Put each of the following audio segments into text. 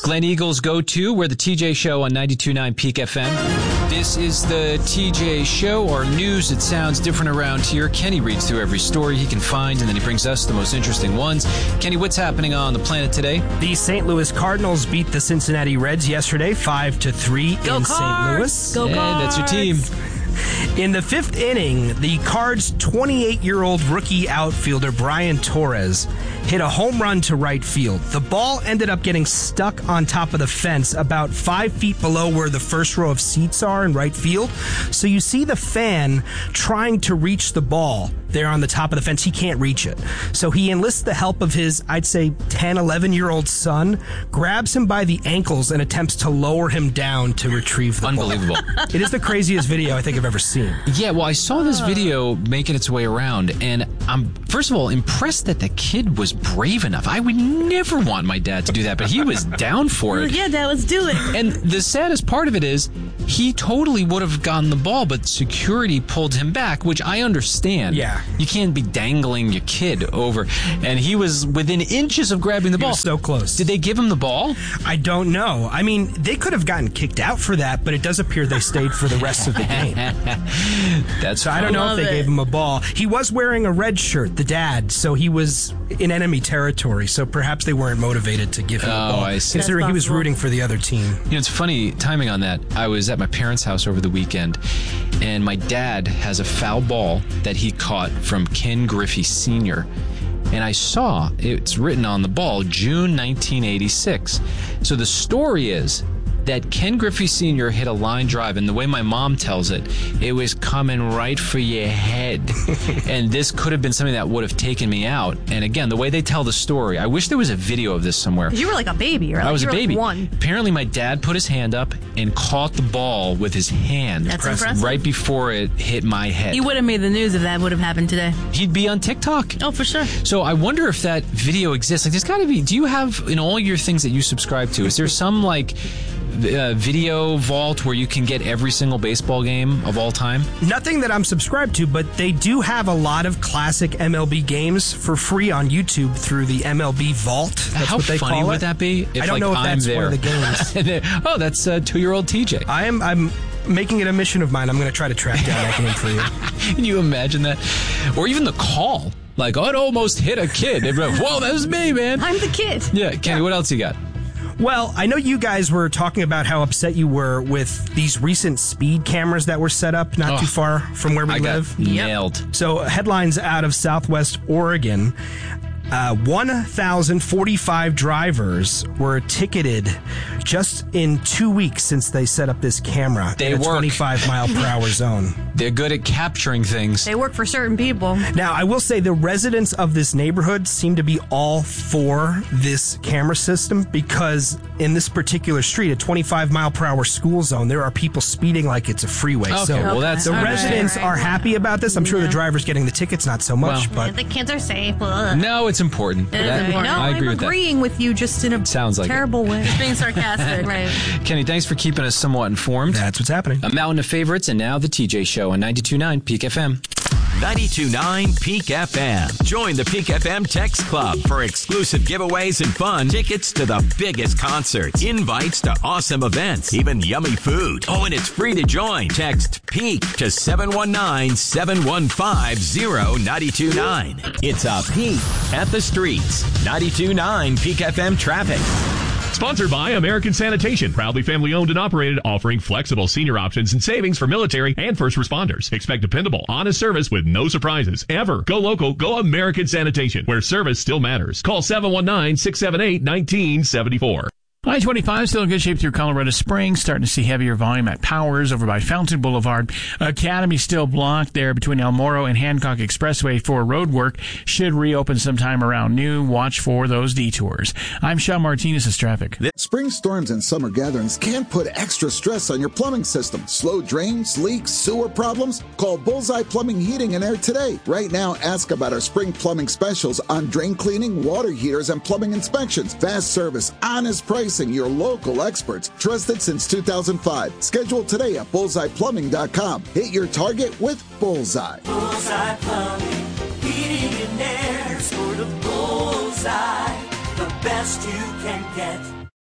Glen Eagles Go To. We're the TJ Show on 92.9 Peak FM. This is the TJ Show, our news that sounds different around here. Kenny reads through every story he can find, and then he brings us the most interesting ones. Kenny, what's happening on the planet today? The St. Louis Cardinals beat the Cincinnati Reds yesterday, 5-3 in St. Louis. Go Cards! That's your team. In the fifth inning, the Cards' 28-year-old rookie outfielder Brian Torres hit a home run to right field. The ball ended up getting stuck on top of the fence about 5 feet below where the first row of seats are in right field. So you see the fan trying to reach the ball there on the top of the fence. He can't reach it. So he enlists the help of his, I'd say, 10, 11-year-old son, grabs him by the ankles and attempts to lower him down to retrieve the Unbelievable. ball. It is the craziest video I think I've ever seen. Yeah, well, I saw this video making its way around, and I'm, first of all, impressed that the kid was brave enough. I would never want my dad to do that, but he was down for it. Yeah, Dad, let's do it. And the saddest part of it is he totally would have gotten the ball, but security pulled him back, which I understand. Yeah. You can't be dangling your kid over. And he was within inches of grabbing the ball. He was so close. Did they give him the ball? I don't know. I mean, they could have gotten kicked out for that, but it does appear they stayed for the rest of the game. That's So I don't know if they gave him a ball. He was wearing a red shirt, the dad, so he was in enemy territory, so perhaps they weren't motivated to give him a ball. I see. Considering he was rooting for the other team. You know, it's funny timing on that. I was at my parents' house over the weekend, and my dad has a foul ball that he caught from Ken Griffey Sr., and I saw it's written on the ball, June 1986. So the story is that Ken Griffey Sr. hit a line drive, and the way my mom tells it, it was coming right for your head. And this could have been something that would have taken me out. And again, the way they tell the story, I wish there was a video of this somewhere. You were like a baby, right? I was you a were baby. Like one. Apparently, my dad put his hand up and caught the ball with his hand. That's impressive. Right before it hit my head. You would have made the news if that would have happened today. He'd be on TikTok. Oh, for sure. So I wonder if that video exists. Like, there's got to be. Do you have in all your things that you subscribe to? Is there some like video vault where you can get every single baseball game of all time? Nothing that I'm subscribed to, but they do have a lot of classic MLB games for free on YouTube through the MLB Vault. That's How what they funny call would it. that be? If, I don't know if I'm that's there. one of the games. Oh, that's 2-year-old TJ. I'm making it a mission of mine. I'm going to try to track down that game for you. Can you imagine that? Or even the call. Like, oh, it almost hit a kid. They'd be like, whoa, that was me, man. I'm the kid. Yeah, Kenny, what else you got? Well, I know you guys were talking about how upset you were with these recent speed cameras that were set up not too far from where we live. Got nailed. So headlines out of Southwest Oregon. 1,045 drivers were ticketed just in 2 weeks since they set up this camera in a 25-mile-per-hour zone. They're good at capturing things. They work for certain people. Now, I will say the residents of this neighborhood seem to be all for this camera system because in this particular street, a 25-mile-per-hour school zone, there are people speeding like it's a freeway. Okay, so well, that's the residents are happy about this. I'm sure the drivers getting the tickets not so much, but The kids are safe. No, it's important. It is important. I agree I'm with agreeing with you just in a Sounds like terrible way. Just being sarcastic. Right. that. Kenny, thanks for keeping us somewhat informed. that's what's happening. A mountain of favorites, and now the TJ Show on 92.9 Peak FM. 92.9 Peak FM. Join the Peak FM Text Club for exclusive giveaways and fun, tickets to the biggest concerts, invites to awesome events, even yummy food. Oh, and it's free to join. Text PEAK to 719-715-0929. It's a peek at the streets. 92.9 Peak FM traffic. Sponsored by American Sanitation, proudly family owned and operated, offering flexible senior options and savings for military and first responders. Expect dependable, honest service with no surprises. Ever. Go local, go American Sanitation, where service still matters. Call 719-678-1974. I-25 still in good shape through Colorado Springs, starting to see heavier volume at Powers over by Fountain Boulevard. Academy still blocked there between El Moro and Hancock Expressway for road work. Should reopen sometime around noon. Watch for those detours. I'm Sean Martinez' traffic. Spring storms and summer gatherings can put extra stress on your plumbing system. Slow drains, leaks, sewer problems? Call Bullseye Plumbing, Heating and Air today. Right now, ask about our spring plumbing specials on drain cleaning, water heaters, and plumbing inspections. Fast service, honest pricing, your local experts. Trusted since 2005. Schedule today at bullseyeplumbing.com. Hit your target with Bullseye. Bullseye Plumbing, Heating and Air, sort of bullseye, the best you can get.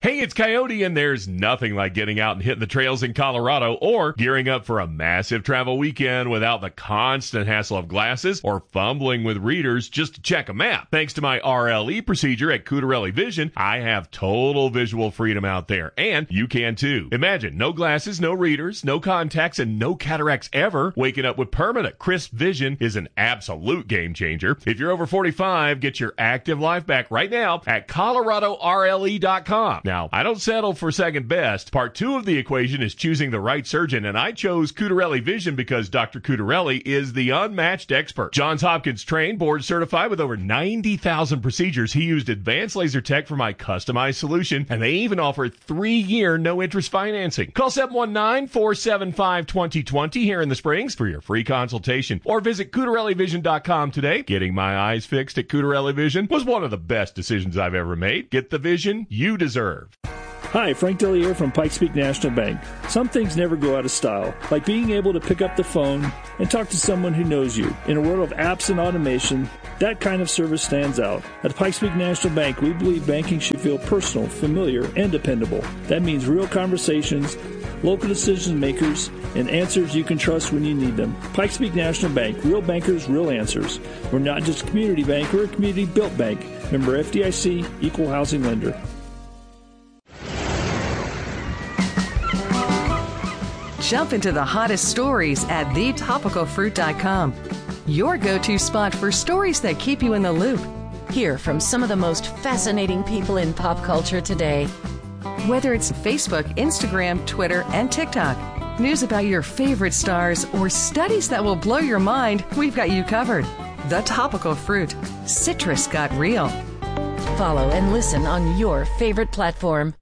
Hey, it's Coyote, and there's nothing like getting out and hitting the trails in Colorado or gearing up for a massive travel weekend without the constant hassle of glasses or fumbling with readers just to check a map. Thanks to my RLE procedure at Cutarelli Vision, I have total visual freedom out there, and you can too. Imagine no glasses, no readers, no contacts, and no cataracts ever. Waking up with permanent crisp vision is an absolute game changer. If you're over 45, get your active life back right now at ColoradoRLE.com. Now, I don't settle for second best. Part 2 of the equation is choosing the right surgeon, and I chose Cutarelli Vision because Dr. Cutarelli is the unmatched expert. Johns Hopkins trained, board certified with over 90,000 procedures. He used advanced laser tech for my customized solution, and they even offer 3-year no-interest financing. Call 719-475-2020 here in the Springs for your free consultation, or visit CutarelliVision.com today. Getting my eyes fixed at Cutarelli Vision was one of the best decisions I've ever made. Get the vision you deserve. Hi, Frank Dellier from Pikes Peak National Bank. Some things never go out of style, like being able to pick up the phone and talk to someone who knows you. In a world of apps and automation, that kind of service stands out. At Pikes Peak National Bank, we believe banking should feel personal, familiar, and dependable. That means real conversations, local decision makers, and answers you can trust when you need them. Pikes Peak National Bank, real bankers, real answers. We're not just a community bank, we're a community-built bank. Member FDIC, equal housing lender. Jump into the hottest stories at thetopicalfruit.com. Your go-to spot for stories that keep you in the loop. Hear from some of the most fascinating people in pop culture today. Whether it's Facebook, Instagram, Twitter, and TikTok, news about your favorite stars, or studies that will blow your mind, we've got you covered. The Topical Fruit. Citrus got real. Follow and listen on your favorite platform.